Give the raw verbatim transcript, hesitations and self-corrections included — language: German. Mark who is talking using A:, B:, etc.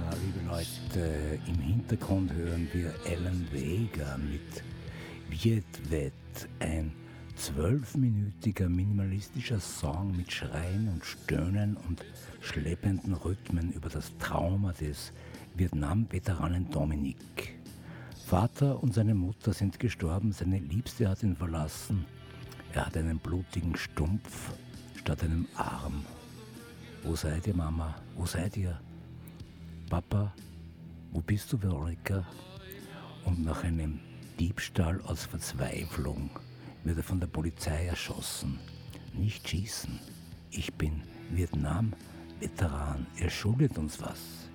A: Ja, liebe Leute, im Hintergrund hören wir Alan Vega mit Viet Vet, ein zwölfminütiger minimalistischer Song mit Schreien und Stöhnen und schleppenden Rhythmen über das Trauma des Vietnam-Veteranen Dominic. Vater und seine Mutter sind gestorben, seine Liebste hat ihn verlassen. Er hat einen blutigen Stumpf statt einem Arm. Wo seid ihr, Mama? Wo seid ihr? Papa, wo bist du, Veronika? Und nach einem Diebstahl aus Verzweiflung wird er von der Polizei erschossen. Nicht schießen. Ich bin Vietnam-Veteran. Ihr schuldet uns was.